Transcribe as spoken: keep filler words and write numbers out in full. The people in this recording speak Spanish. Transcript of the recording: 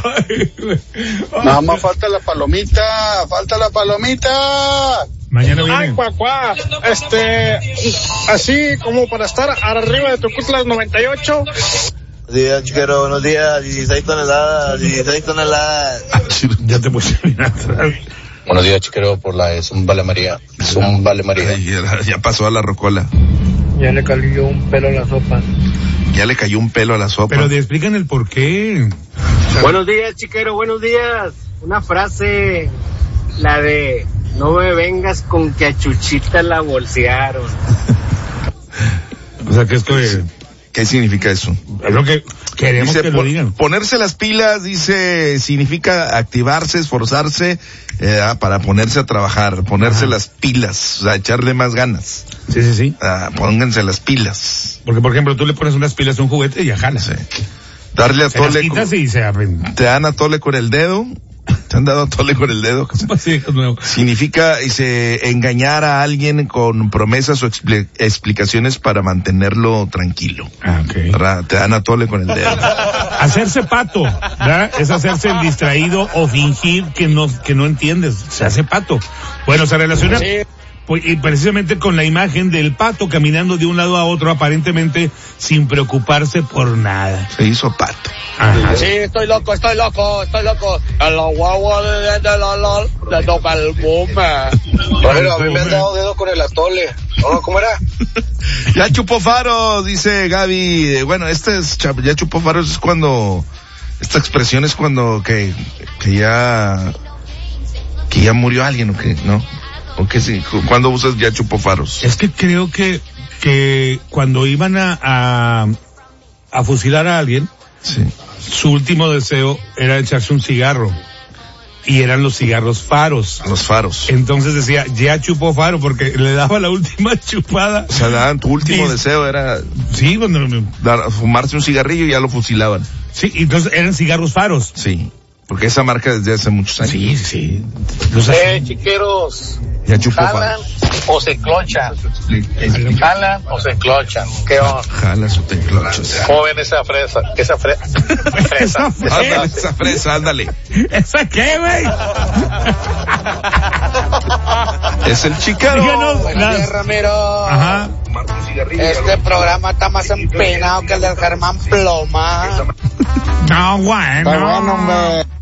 Nada más falta la palomita, falta la palomita. Mañana viene. Ay, cuacuá, este, así como para estar arriba de Tucutlas noventa y ocho. Buenos días, chiquero, buenos días, dieciséis toneladas, dieciséis toneladas. Ya te puse bien atrás. Buenos días, chiquero, por la es un Vale María, es un Vale María. Ay, ya, ya pasó a la rocola. Ya le cayó un pelo a la sopa. Ya le cayó un pelo a la sopa. Pero te explican el por qué. Buenos días, chiquero, buenos días. Una frase, la de, no me vengas con que a Chuchita la bolsearon. O sea, que esto es... ¿Qué significa eso? Es lo que queremos dice, que lo digan. Ponerse las pilas, dice, significa activarse, esforzarse, eh, para ponerse a trabajar, ponerse Ajá. las pilas, o sea, echarle más ganas. Sí, sí, sí. Ah, pónganse las pilas. Porque, por ejemplo, tú le pones unas pilas a un juguete y ya jala. Sí. Darle a se tole. Las quitas con, y se abren. Te dan a tole con el dedo. Te han dado a tole con el dedo. Sí, significa, dice, engañar a alguien con promesas o expli- explicaciones para mantenerlo tranquilo. Ah, okay. Te dan a tole con el dedo. Hacerse pato, ¿verdad? Es hacerse el distraído o fingir que no, que no entiendes. Se hace pato. Bueno, se relaciona... Sí. Y precisamente con la imagen del pato caminando de un lado a otro, aparentemente sin preocuparse por nada. Se hizo pato. Ajá. Sí, estoy loco, estoy loco, estoy loco. A la guagua de la lol, le toca el boom. Bueno, a mí me han dado dedo con el atole. Oh, ¿cómo era? Ya chupó faros, dice Gaby. Bueno, este es, ya chupó faros es cuando, esta expresión es cuando que, que ya, que ya murió alguien o que, ¿no? ¿O qué sí? ¿Cuándo usas ya chupó faros? Es que creo que, que cuando iban a, a, a fusilar a alguien, sí. Su último deseo era echarse un cigarro. Y eran los cigarros faros. Los faros. Entonces decía, ya chupó faro, porque le daba la última chupada. O sea, daban, tu último y, deseo era... Sí, cuando... Dar, fumarse un cigarrillo y ya lo fusilaban. Sí, entonces eran cigarros faros. Sí. Porque esa marca desde hace muchos años. Sí, sí. Los eh, chiqueros. Ya chupó ¿Jalan o se clochan? ¿Jalan o se clochan? ¿Qué onda? Jalas o te clochas. Joven esa fresa, esa fresa. Fresa. Ándale, esa fresa, ándale. ¿Esa qué, güey? Es el chiquero. Buenos días, Ramiro. Ajá. Este programa está más empenado que el del Germán Ploma. No, bueno. Está bueno, hombre.